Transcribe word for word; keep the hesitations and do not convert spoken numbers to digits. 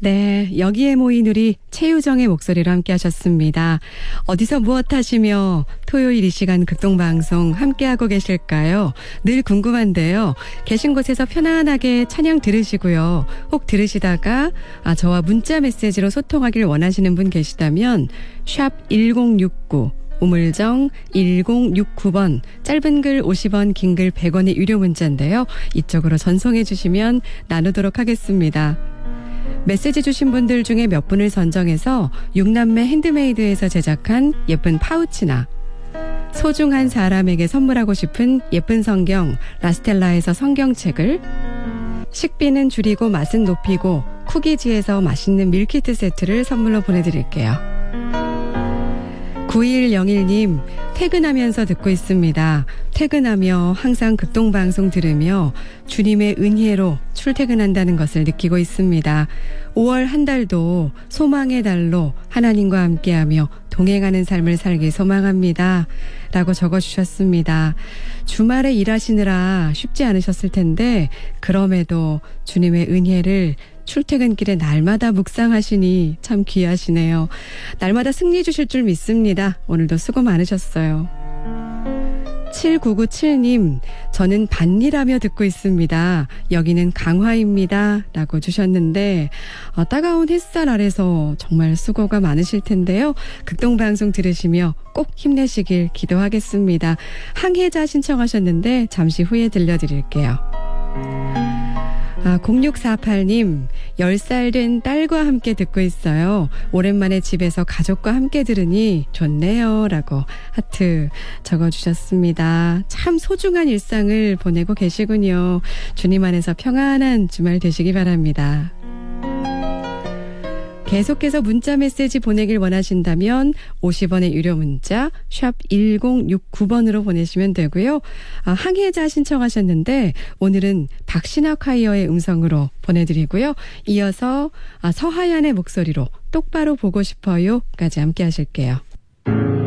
네, 여기에 모인 우리 최유정의 목소리로 함께 하셨습니다. 어디서 무엇 하시며 토요일 이 시간 극동방송 함께하고 계실까요? 늘 궁금한데요. 계신 곳에서 편안하게 찬양 들으시고요. 혹 들으시다가 아, 저와 문자 메시지로 소통하길 원하시는 분 계시다면 샵 일공육구 우물정 일공육구 번 짧은 글 오십 원 긴 글 백 원의 유료 문자인데요. 이쪽으로 전송해 주시면 나누도록 하겠습니다. 메시지 주신 분들 중에 몇 분을 선정해서 육남매 핸드메이드에서 제작한 예쁜 파우치나 소중한 사람에게 선물하고 싶은 예쁜 성경 라스텔라에서 성경책을 식비는 줄이고 맛은 높이고 쿠키지에서 맛있는 밀키트 세트를 선물로 보내드릴게요. 구일영일 님 퇴근하면서 듣고 있습니다. 퇴근하며 항상 극동방송 들으며 주님의 은혜로 출퇴근한다는 것을 느끼고 있습니다. 오월 한 달도 소망의 달로 하나님과 함께하며 동행하는 삶을 살기 소망합니다. 라고 적어주셨습니다. 주말에 일하시느라 쉽지 않으셨을 텐데 그럼에도 주님의 은혜를 출퇴근길에 날마다 묵상하시니 참 귀하시네요. 날마다 승리 주실 줄 믿습니다. 오늘도 수고 많으셨어요. 칠구구칠 님 저는 밭일하며 듣고 있습니다. 여기는 강화입니다. 라고 주셨는데 어, 따가운 햇살 아래서 정말 수고가 많으실 텐데요. 극동방송 들으시며 꼭 힘내시길 기도하겠습니다. 항해자 신청하셨는데 잠시 후에 들려드릴게요. 아, 공육사팔 님 열 살 된 딸과 함께 듣고 있어요. 오랜만에 집에서 가족과 함께 들으니 좋네요. 라고 하트 적어주셨습니다. 참 소중한 일상을 보내고 계시군요. 주님 안에서 평안한 주말 되시기 바랍니다. 계속해서 문자 메시지 보내길 원하신다면 오십 원의 유료 문자 샵 일공육구 번으로 보내시면 되고요. 아, 항해자 신청하셨는데 오늘은 박신학 콰이어의 음성으로 보내드리고요. 이어서 아, 서하얀의 목소리로 똑바로 보고 싶어요까지 함께 하실게요.